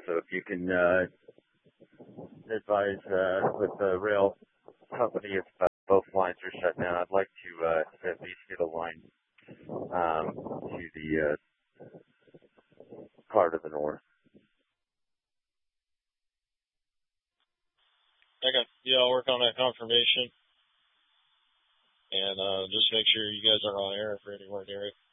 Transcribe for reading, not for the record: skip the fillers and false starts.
also, if you can advise with the rail company if both lines are shut down, I'd like to at least get a line to the car to the north. Okay. Yeah, I'll work on that confirmation. And just make sure you guys are on air if you're anywhere near it.